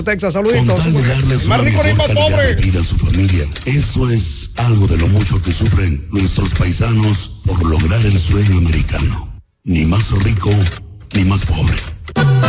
Texas, saluditos. Con tal de darles una mejor calidad de vida a su familia. Esto es algo de lo mucho que sufren nuestros paisanos por lograr el sueño americano. Ni más rico, ni más pobre.